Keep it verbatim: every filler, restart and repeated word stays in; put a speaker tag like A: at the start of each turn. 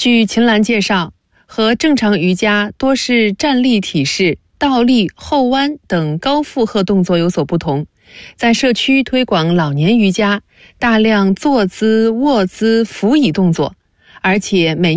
A: 据秦岚介绍，和正常瑜伽多是站立体式、倒立、后弯等高负荷动作有所不同，在社区推广老年瑜伽，大量坐姿、卧姿、扶椅动作，而且每